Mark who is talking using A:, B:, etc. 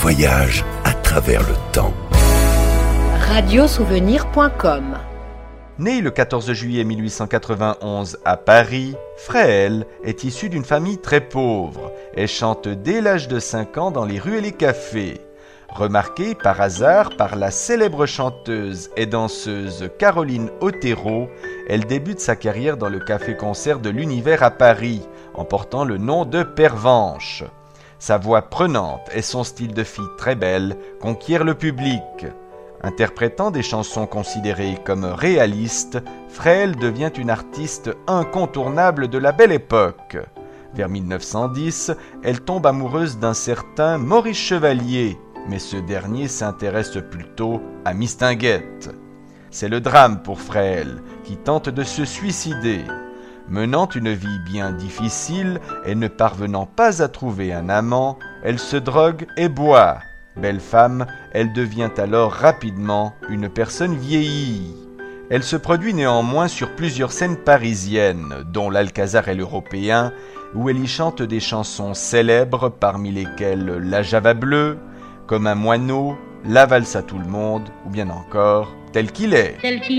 A: voyage à travers le temps.
B: Radiosouvenir.com.
C: Né le 14 juillet 1891 à Paris, Fréhel est issu d'une famille très pauvre et chante dès l'âge de 5 ans dans les rues et les cafés. Remarquée par hasard par la célèbre chanteuse et danseuse Caroline Otero, elle débute sa carrière dans le café-concert de l'Univers à Paris, en portant le nom de Pervenche. Sa voix prenante et son style de fille très belle conquièrent le public. Interprétant des chansons considérées comme réalistes, Fréhel devient une artiste incontournable de la Belle Époque. Vers 1910, elle tombe amoureuse d'un certain Maurice Chevalier, mais ce dernier s'intéresse plutôt à Mistinguett. C'est le drame pour Fréhel, qui tente de se suicider. Menant une vie bien difficile et ne parvenant pas à trouver un amant, elle se drogue et boit. Belle femme, elle devient alors rapidement une personne vieillie. Elle se produit néanmoins sur plusieurs scènes parisiennes, dont l'Alcazar et l'Européen, où elle y chante des chansons célèbres, parmi lesquelles La Java bleue, Comme un moineau, La valse à tout le monde, ou bien encore Tel qu'il est.